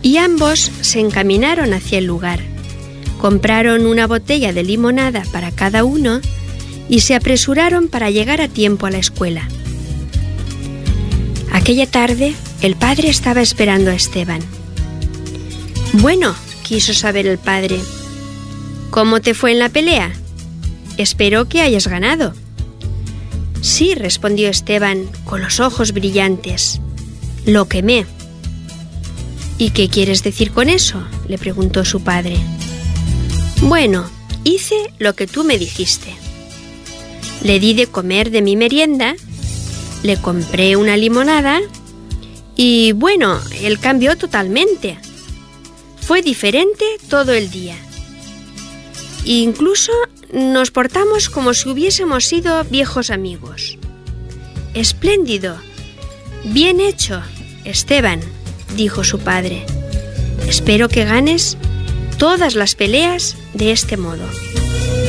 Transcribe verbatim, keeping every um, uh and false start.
Y ambos se encaminaron hacia el lugar. Compraron una botella de limonada para cada uno y se apresuraron para llegar a tiempo a la escuela. Aquella tarde, el padre estaba esperando a Esteban. «Bueno», quiso saber el padre, «¿cómo te fue en la pelea? Espero que hayas ganado». «Sí», respondió Esteban, con los ojos brillantes. «Lo quemé». «¿Y qué quieres decir con eso?», le preguntó su padre. «Bueno, hice lo que tú me dijiste. Le di de comer de mi merienda, le compré una limonada y, bueno, él cambió totalmente. Fue diferente todo el día. Incluso nos portamos como si hubiésemos sido viejos amigos». «Espléndido. Bien hecho, Esteban», dijo su padre. «Espero que ganes todas las peleas de este modo».